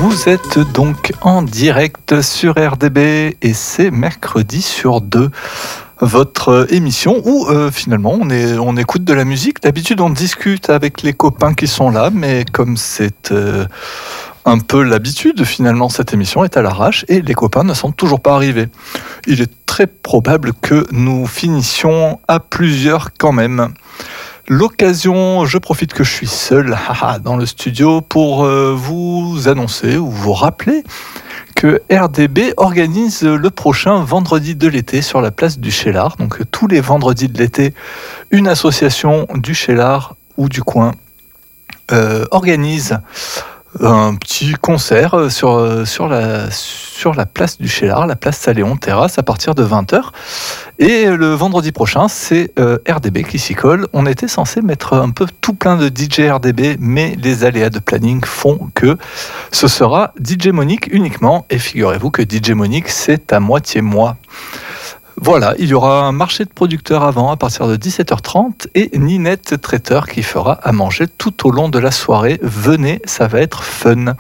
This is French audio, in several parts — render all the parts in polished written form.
Vous êtes donc en direct sur RDB et c'est mercredi sur 2. Votre émission où finalement on écoute de la musique. D'habitude on discute avec les copains qui sont là, mais comme c'est un peu l'habitude, finalement cette émission est à l'arrache et les copains ne sont toujours pas arrivés. Il est très probable que nous finissions à plusieurs quand même. L'occasion, je profite que je suis seul dans le studio pour vous annoncer ou vous rappeler que RDB organise le prochain vendredi de l'été sur la place du Cheylard. Donc tous les vendredis de l'été, une association du Cheylard ou du coin organise un petit concert sur la place du Cheylard, la place Saléon Terrasse à partir de 20h. Et le vendredi prochain, c'est RDB qui s'y colle. On était censé mettre un peu tout plein de DJ RDB, mais les aléas de planning font que ce sera DJ Monique uniquement. Et figurez-vous que DJ Monique, c'est à moitié moi. Voilà, il y aura un marché de producteurs avant à partir de 17h30 et Ninette Traiteur qui fera à manger tout au long de la soirée. Venez, ça va être fun.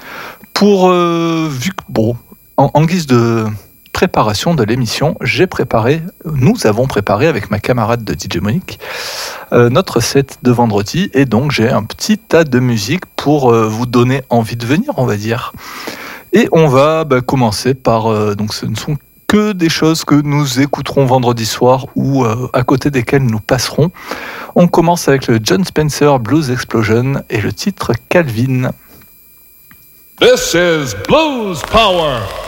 En guise de préparation de l'émission, nous avons préparé avec ma camarade de DJ Monique notre set de vendredi et donc j'ai un petit tas de musique pour vous donner envie de venir, on va dire. Et on va commencer par donc ce ne sont que des choses que nous écouterons vendredi soir ou à côté desquelles nous passerons. On commence avec le Jon Spencer Blues Explosion et le titre Calvin. This is Blues Power.